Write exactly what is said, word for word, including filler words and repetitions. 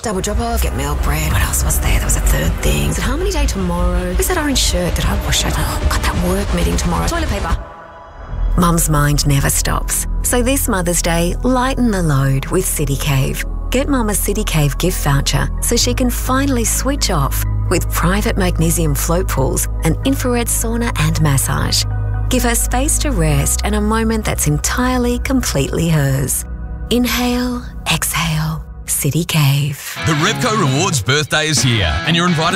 double drop off, get milk, bread. What else was there? There was a third thing. Is it Harmony Day tomorrow? Where's that orange shirt that I wash? I oh, got that work meeting tomorrow. Toilet paper. Mum's mind never stops. So this Mother's Day, lighten the load with City Cave. Get Mum a City Cave gift voucher so she can finally switch off with private magnesium float pools, an infrared sauna and massage. Give her space to rest and a moment that's entirely, completely hers. Inhale, exhale, City Cave. The Repco Rewards birthday is here and you're invited